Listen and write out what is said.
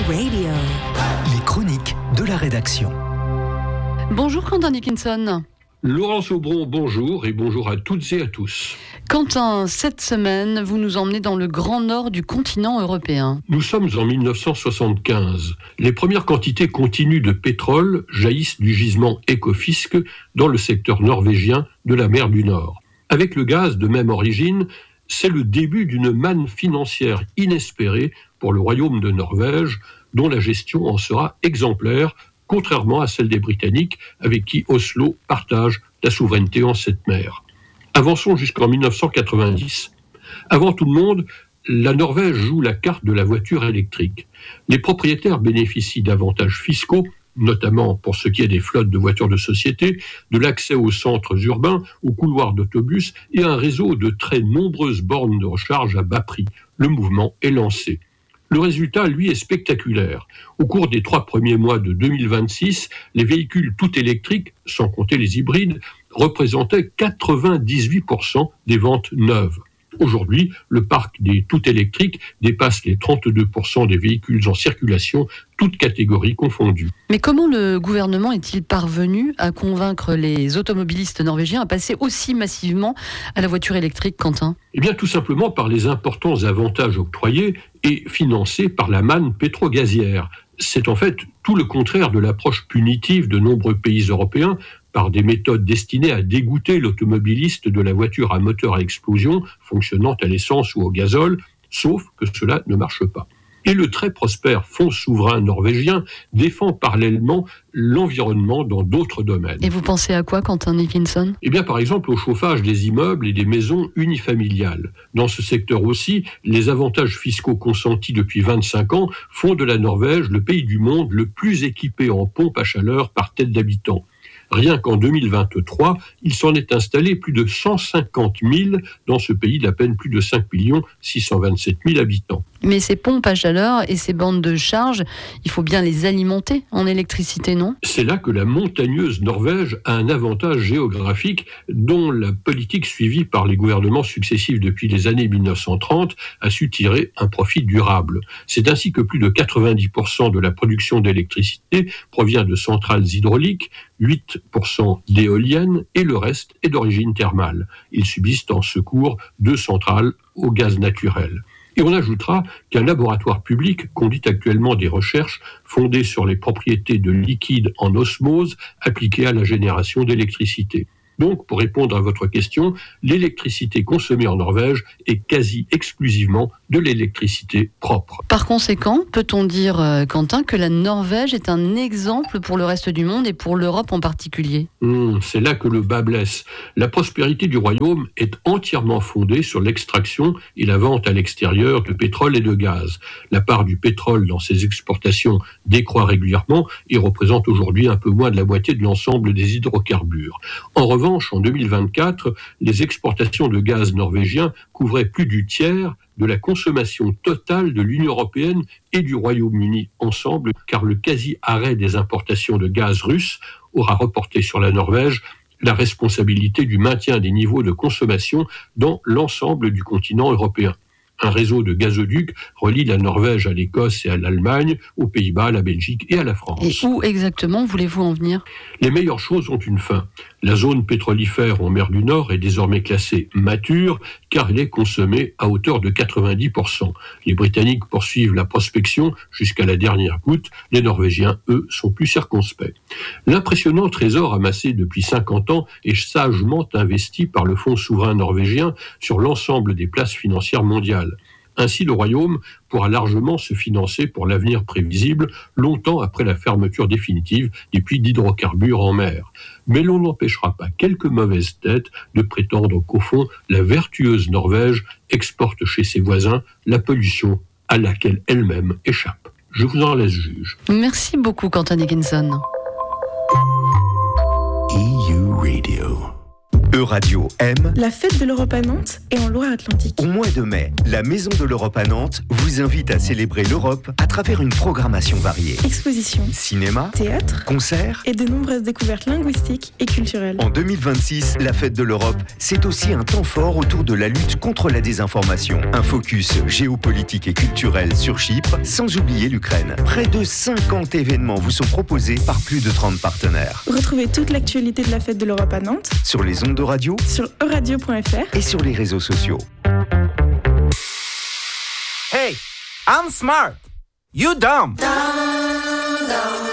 Radio. Les chroniques de la rédaction. Bonjour Quentin Dickinson. Laurence Aubron, bonjour et bonjour à toutes et à tous. Quentin, cette semaine, vous nous emmenez dans le grand nord du continent européen. Nous sommes en 1975. Les premières quantités continues de pétrole jaillissent du gisement Ekofisk dans le secteur norvégien de la mer du Nord. Avec le gaz de même origine, c'est le début d'une manne financière inespérée pour le royaume de Norvège, dont la gestion en sera exemplaire, contrairement à celle des Britanniques, avec qui Oslo partage la souveraineté en cette mer. Avançons jusqu'en 1990. Avant tout le monde, la Norvège joue la carte de la voiture électrique. Les propriétaires bénéficient d'avantages fiscaux, notamment pour ce qui est des flottes de voitures de société, de l'accès aux centres urbains, aux couloirs d'autobus et un réseau de très nombreuses bornes de recharge à bas prix. Le mouvement est lancé. Le résultat, lui, est spectaculaire. Au cours des 3 premiers mois de 2026, les véhicules tout électriques, sans compter les hybrides, représentaient 98% des ventes neuves. Aujourd'hui, le parc des tout électriques dépasse les 32% des véhicules en circulation, toutes catégories confondues. Mais comment le gouvernement est-il parvenu à convaincre les automobilistes norvégiens à passer aussi massivement à la voiture électrique, Quentin ? Eh bien, tout simplement par les importants avantages octroyés et financés par la manne pétro-gazière. C'est en fait tout le contraire de l'approche punitive de nombreux pays européens par des méthodes destinées à dégoûter l'automobiliste de la voiture à moteur à explosion fonctionnant à l'essence ou au gazole, sauf que cela ne marche pas. Et le très prospère fonds souverain norvégien défend parallèlement l'environnement dans d'autres domaines. Et vous pensez à quoi, Quentin Dickinson ? Eh bien, par exemple, au chauffage des immeubles et des maisons unifamiliales. Dans ce secteur aussi, les avantages fiscaux consentis depuis 25 ans font de la Norvège le pays du monde le plus équipé en pompes à chaleur par tête d'habitant. Rien qu'en 2023, il s'en est installé plus de 150 000 dans ce pays d'à peine plus de 5 627 000 habitants. Mais ces pompes à chaleur et ces bandes de charge, il faut bien les alimenter en électricité, non ? C'est là que la montagneuse Norvège a un avantage géographique dont la politique suivie par les gouvernements successifs depuis les années 1930 a su tirer un profit durable. C'est ainsi que plus de 90% de la production d'électricité provient de centrales hydrauliques, 8% d'éoliennes et le reste est d'origine thermale. Il subsiste en secours 2 centrales au gaz naturel. Et on ajoutera qu'un laboratoire public conduit actuellement des recherches fondées sur les propriétés de liquide en osmose appliquées à la génération d'électricité. Donc, pour répondre à votre question, l'électricité consommée en Norvège est quasi exclusivement de l'électricité propre. Par conséquent, peut-on dire, Quentin, que la Norvège est un exemple pour le reste du monde et pour l'Europe en particulier ? C'est là que le bas blesse. La prospérité du royaume est entièrement fondée sur l'extraction et la vente à l'extérieur de pétrole et de gaz. La part du pétrole dans ses exportations décroît régulièrement et représente aujourd'hui un peu moins de la moitié de l'ensemble des hydrocarbures. En revanche, en 2024, les exportations de gaz norvégien couvraient plus du tiers de la consommation totale de l'Union européenne et du Royaume-Uni ensemble, car le quasi-arrêt des importations de gaz russe aura reporté sur la Norvège la responsabilité du maintien des niveaux de consommation dans l'ensemble du continent européen. Un réseau de gazoducs relie la Norvège à l'Écosse et à l'Allemagne, aux Pays-Bas, à la Belgique et à la France. Et où exactement voulez-vous en venir ? Les meilleures choses ont une fin. La zone pétrolifère en mer du Nord est désormais classée mature car elle est consommée à hauteur de 90%. Les Britanniques poursuivent la prospection jusqu'à la dernière goutte. Les Norvégiens, eux, sont plus circonspects. L'impressionnant trésor amassé depuis 50 ans est sagement investi par le fonds souverain norvégien sur l'ensemble des places financières mondiales. Ainsi, le royaume pourra largement se financer pour l'avenir prévisible, longtemps après la fermeture définitive des puits d'hydrocarbures en mer. Mais l'on n'empêchera pas quelques mauvaises têtes de prétendre qu'au fond, la vertueuse Norvège exporte chez ses voisins la pollution à laquelle elle-même échappe. Je vous en laisse juge. Merci beaucoup, Quentin Dickinson. EU Radio. Euradio aime la fête de l'Europe à Nantes et en Loire-Atlantique. Au mois de mai, la Maison de l'Europe à Nantes vous invite à célébrer l'Europe à travers une programmation variée. Expositions, Cinéma, théâtre, concerts et de nombreuses découvertes linguistiques et culturelles. En 2026, la fête de l'Europe, c'est aussi un temps fort autour de la lutte contre la désinformation. Un focus géopolitique et culturel sur Chypre, sans oublier l'Ukraine. Près de 50 événements vous sont proposés par plus de 30 partenaires. Retrouvez toute l'actualité de la fête de l'Europe à Nantes Sur les ondes de radio sur euradio.fr et sur les réseaux sociaux. Hey, I'm smart. You dumb.